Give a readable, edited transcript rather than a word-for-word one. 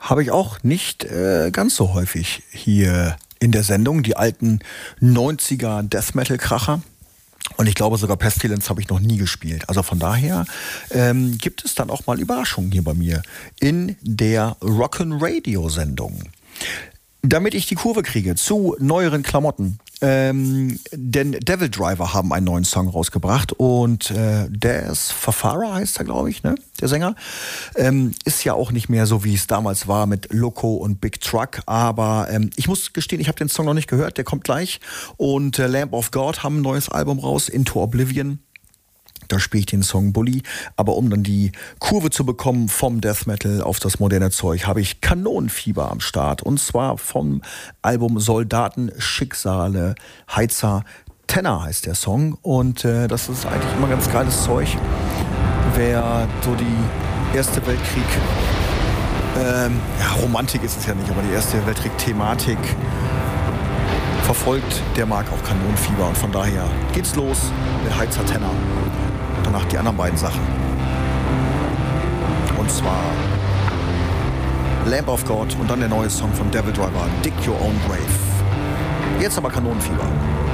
habe ich auch nicht ganz so häufig hier in der Sendung. Die alten 90er Death Metal Kracher. Und ich glaube, sogar Pestilence habe ich noch nie gespielt. Also von daher gibt es dann auch mal Überraschungen hier bei mir in der Rock'n' Radio-Sendung. Damit ich die Kurve kriege zu neueren Klamotten. Denn Devil Driver haben einen neuen Song rausgebracht und Des Fafara heißt er, glaube ich, ne? Der Sänger. Ist ja auch nicht mehr so, wie es damals war mit Loco und Big Truck, aber ich muss gestehen, ich habe den Song noch nicht gehört, der kommt gleich. Und Lamb of God haben ein neues Album raus, Into Oblivion. Da spiele ich den Song Bully. Aber um dann die Kurve zu bekommen vom Death Metal auf das moderne Zeug, habe ich Kanonenfieber am Start. Und zwar vom Album Soldaten, Schicksale, Heizer. Tenor heißt der Song. Und das ist eigentlich immer ganz geiles Zeug. Wer so die Erste Weltkrieg, Romantik ist es ja nicht, aber die Erste Weltkrieg-Thematik verfolgt, der mag auch Kanonenfieber. Und von daher geht's los mit Heizer Tenor. Danach die anderen beiden Sachen. Und zwar Lamb of God und dann der neue Song von Devil Driver, Dig Your Own Grave. Jetzt aber Kanonenfieber.